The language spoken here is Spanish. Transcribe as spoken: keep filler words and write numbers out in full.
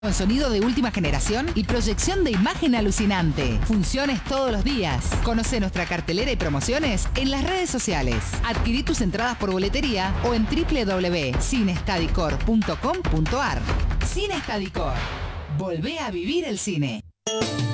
Con sonido de última generación y proyección de imagen alucinante. Funciones todos los días. Conoce nuestra cartelera y promociones en las redes sociales. Adquirí tus entradas por boletería o en doble u doble u doble u punto cinestadicor punto com punto ar. Cine Estadicor. Volvé a vivir el cine.